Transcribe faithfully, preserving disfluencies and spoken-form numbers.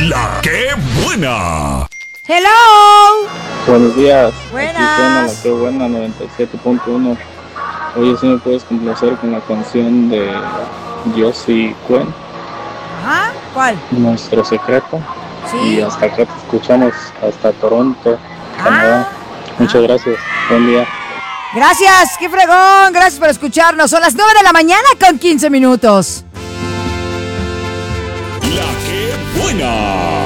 La que buena. Hello. Buenos días. Buenas. Aquí suena La que buena noventa y siete punto uno. Oye, si me puedes complacer con la canción de Josie Cuen, Ajá, ¿cuál? Nuestro Secreto. ¿Sí? Y hasta acá te escuchamos, hasta Toronto, Canadá. Ah, Muchas ah. gracias. Buen día. Gracias, qué fregón. Gracias por escucharnos. Son las nueve de la mañana con quince minutos. La que buena.